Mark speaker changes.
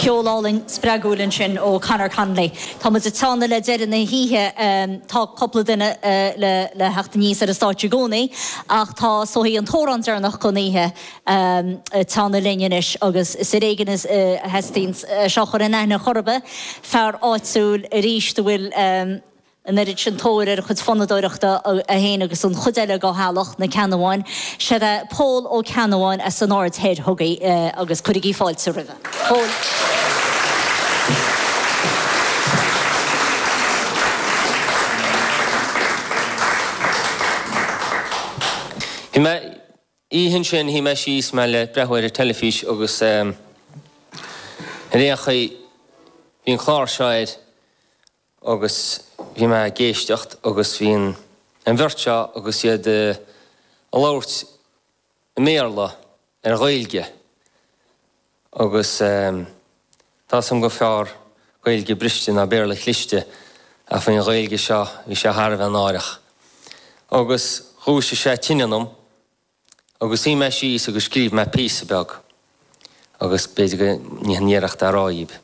Speaker 1: ceolálinn spreagúlann sin ó Conor Conley. Tá mu tána le deir na híthe tá coppla duine le heachta níos ar a stáitú gcónaí ach tá sóthaí an tóran dearnach coníthe tána linneis agus is réigen is hestíns seachar in aithne chorbe fear áitsúil a ríis bhfuil an erid sin tóir ar chud fannadóireachta a héana agus an chudeile go hálacht na Ceannaháin sé Paul ó Ceannaháin as an áir head thugaí agus chuigí fáilt sa rih. Paul.
Speaker 2: Íhinn sin hí me síos me le brethhair telefís agus réachaí hín chláir seid agus bhí me géisteacht agus bhín an bhirtse agus iad a láirt méarla ar Ghaeilge agus tá sam go fearr Ghaeilge briste na béarla chlichte a faoin Ghaeilge seo bhí sé thar bheith náireach. Agus chúise sé tinanum agus hí me síos agus scríb me písa beag agus beidir go níocht a ráíb.